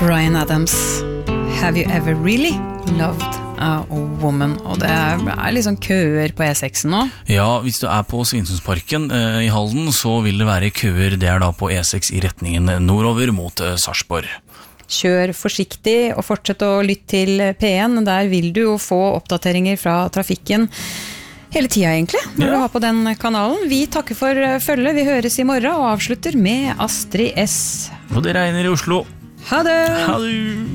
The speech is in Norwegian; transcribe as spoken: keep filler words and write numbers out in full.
Bryan Adams, Have You Ever Really Loved a Woman? Og det er, er liksom køer på E seks nå. Ja, hvis du er på Svinessundsparken eh, i Halden, så vil det være køer. Det er da på E seks i retningen nordover mot eh, Sarpsborg. Kjør forsiktig og fortsett å lytte til P en. Der vil du jo få oppdateringer fra trafikken hele tiden egentlig, når ja. Du har på den kanalen. Vi takker for følge, vi høres i morgen og avslutter med Astrid S. Og det regner i Oslo. Ha det! Ha det!